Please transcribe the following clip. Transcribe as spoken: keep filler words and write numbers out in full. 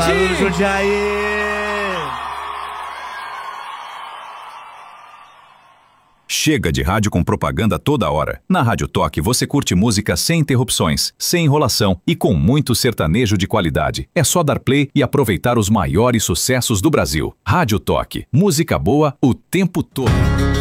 Barulho, Jundiaí! Chega de rádio com propaganda toda hora. Na Rádio Toque você curte música sem interrupções, sem enrolação e com muito sertanejo de qualidade. É só dar play e aproveitar os maiores sucessos do Brasil. Rádio Toque, música boa o tempo todo.